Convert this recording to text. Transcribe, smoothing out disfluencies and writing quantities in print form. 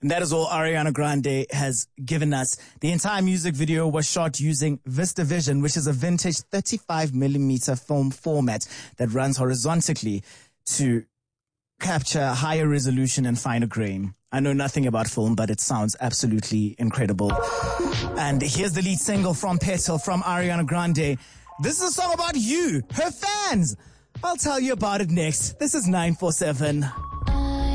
And that is all Ariana Grande has given us. The entire music video was shot using VistaVision, which is a vintage 35mm film format that runs horizontally to capture higher resolution and finer grain. I know nothing about film, but it sounds absolutely incredible. And here's the lead single from Petal from Ariana Grande. This is a song about you, her fans. I'll tell you about it next. This is 947.